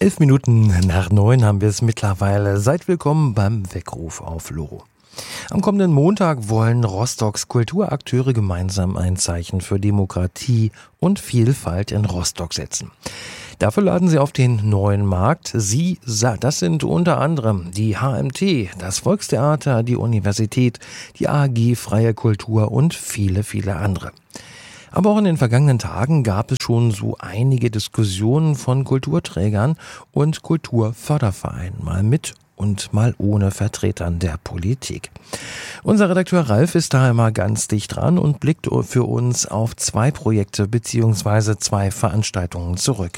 8:11 haben wir es mittlerweile. Seid willkommen beim Weckruf auf Loro. Am kommenden Montag wollen Rostocks Kulturakteure gemeinsam ein Zeichen für Demokratie und Vielfalt in Rostock setzen. Dafür laden sie auf den neuen Markt. Das sind unter anderem die HMT, das Volkstheater, die Universität, die AG Freie Kultur und viele, viele andere. Aber auch in den vergangenen Tagen gab es schon so einige Diskussionen von Kulturträgern und Kulturfördervereinen, mal mit und mal ohne Vertretern der Politik. Unser Redakteur Ralf ist da immer ganz dicht dran und blickt für uns auf 2 Projekte bzw. 2 Veranstaltungen zurück.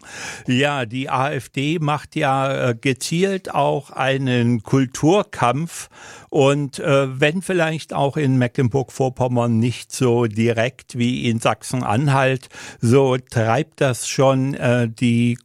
Ja, die AfD macht ja gezielt auch einen Kulturkampf und wenn vielleicht auch in Mecklenburg-Vorpommern nicht so direkt wie in Sachsen-Anhalt, so treibt das schon die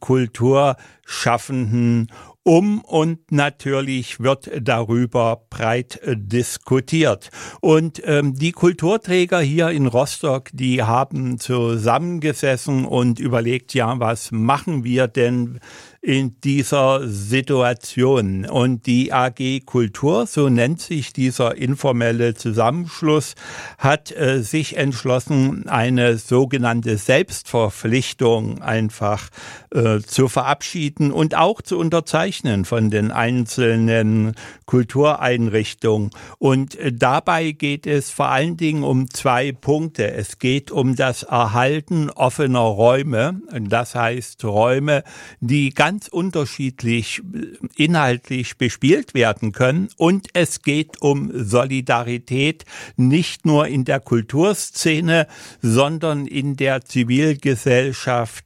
Kulturschaffenden und natürlich wird darüber breit diskutiert. Und die Kulturträger hier in Rostock, die haben zusammengesessen und überlegt, ja, was machen wir denn in dieser Situation? Und die AG Kultur, so nennt sich dieser informelle Zusammenschluss, hat sich entschlossen, eine sogenannte Selbstverpflichtung einfach zu verabschieden und auch zu unterzeichnen von den einzelnen Kultureinrichtungen. Und dabei geht es vor allen Dingen um 2 Punkte. Es geht um das Erhalten offener Räume, das heißt Räume, die ganz unterschiedlich inhaltlich bespielt werden können. Und es geht um Solidarität, nicht nur in der Kulturszene, sondern in der Zivilgesellschaft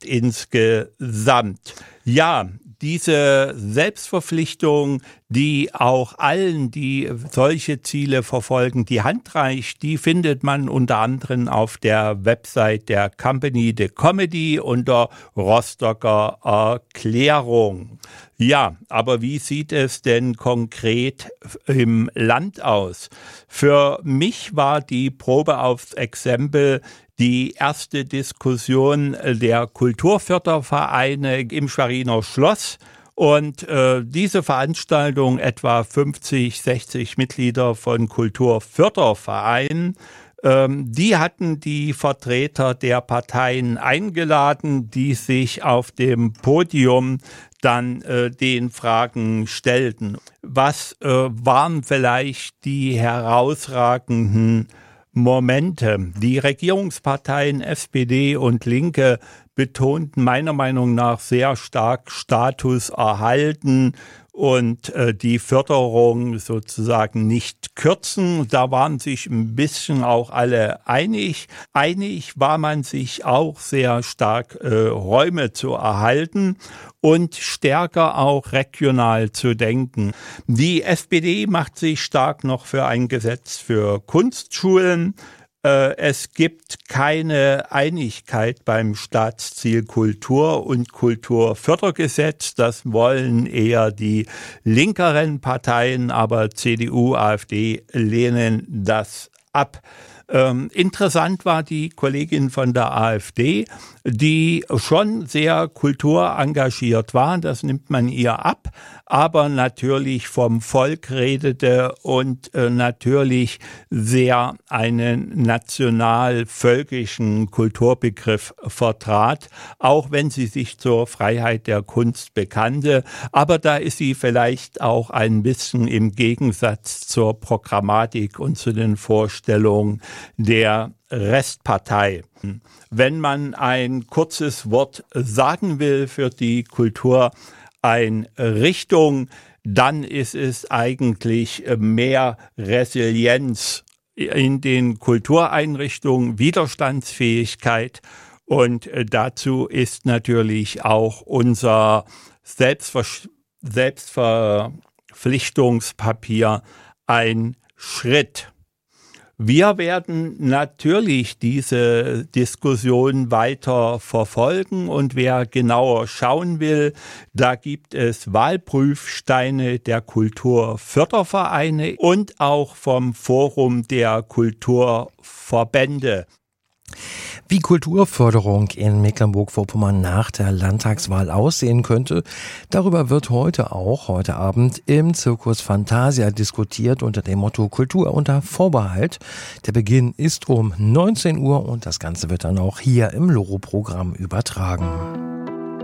insgesamt. Ja, diese Selbstverpflichtung, die auch allen, die solche Ziele verfolgen, die Hand reicht, die findet man unter anderem auf der Website der Company de Comedy unter Rostocker Erklärung. Ja, aber wie sieht es denn konkret im Land aus? Für mich war die Probe aufs Exempel die erste Diskussion der Kulturfördervereine im Schweriner Schloss. Und diese Veranstaltung, etwa 50, 60 Mitglieder von Kulturfördervereinen, die hatten die Vertreter der Parteien eingeladen, die sich auf dem Podium dann den Fragen stellten. Was waren vielleicht die herausragenden Momente? Die Regierungsparteien SPD und Linke betonten meiner Meinung nach sehr stark Status erhalten und die Förderung sozusagen nicht kürzen. Da waren sich ein bisschen auch alle einig. Einig war man sich auch sehr stark, Räume zu erhalten und stärker auch regional zu denken. Die SPD macht sich stark noch für ein Gesetz für Kunstschulen. Es gibt keine Einigkeit beim Staatsziel Kultur und Kulturfördergesetz. Das wollen eher die linkeren Parteien, aber CDU, AfD lehnen das ab. Interessant war die Kollegin von der AfD, die schon sehr kulturengagiert war, das nimmt man ihr ab, aber natürlich vom Volk redete und natürlich sehr einen national-völkischen Kulturbegriff vertrat, auch wenn sie sich zur Freiheit der Kunst bekannte. Aber da ist sie vielleicht auch ein bisschen im Gegensatz zur Programmatik und zu den Vorstellungen der Restpartei. Wenn man ein kurzes Wort sagen will für die Kultureinrichtung, dann ist es eigentlich mehr Resilienz in den Kultureinrichtungen, Widerstandsfähigkeit, und dazu ist natürlich auch unser Selbstverpflichtungspapier ein Schritt. Wir werden natürlich diese Diskussion weiter verfolgen und wer genauer schauen will, da gibt es Wahlprüfsteine der Kulturfördervereine und auch vom Forum der Kulturverbände. Wie Kulturförderung in Mecklenburg-Vorpommern nach der Landtagswahl aussehen könnte, darüber wird heute Abend im Circus Fantasia diskutiert unter dem Motto Kultur unter Vorbehalt. Der Beginn ist um 19 Uhr und das Ganze wird dann auch hier im Loro-Programm übertragen.